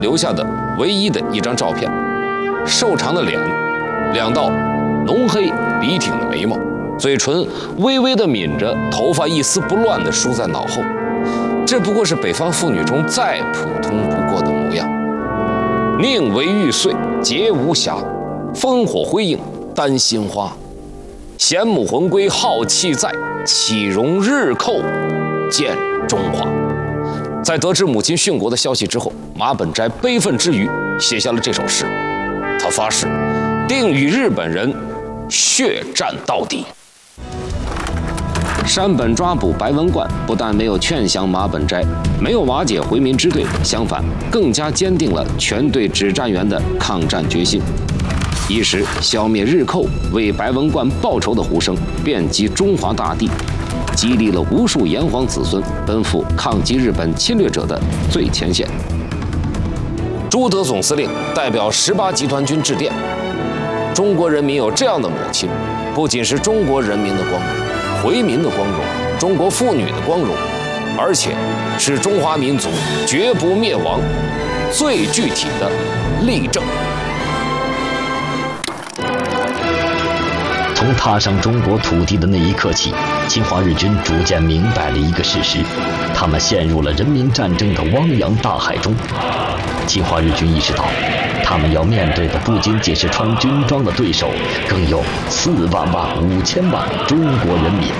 留下的唯一的一张照片，瘦长的脸，2道浓黑笔挺的眉毛，嘴唇微微的抿着，头发一丝不乱地梳在脑后。这不过是北方妇女中再普通不过的模样。宁为玉碎，洁无瑕，烽火辉映，丹心花。贤母魂归浩气在，岂容日寇见中华。在得知母亲殉国的消息之后，马本斋悲愤之余写下了这首诗。他发誓，定与日本人血战到底。山本抓捕白文冠，不但没有劝降马本斋，没有瓦解回民支队，相反，更加坚定了全队指战员的抗战决心。一时消灭日寇、为白文冠报仇的呼声遍及中华大地，激励了无数炎黄子孙奔赴抗击日本侵略者的最前线。朱德总司令代表18集团军致电：中国人民有这样的母亲，不仅是中国人民的光荣、回民的光荣、中国妇女的光荣，而且是中华民族绝不灭亡最具体的例证。 从踏上中国土地的那一刻起，侵华日军逐渐明白了一个事实：他们陷入了人民战争的汪洋大海中。侵华日军意识到，他们要面对的不仅仅是穿军装的对手，更有4万万5千万中国人民。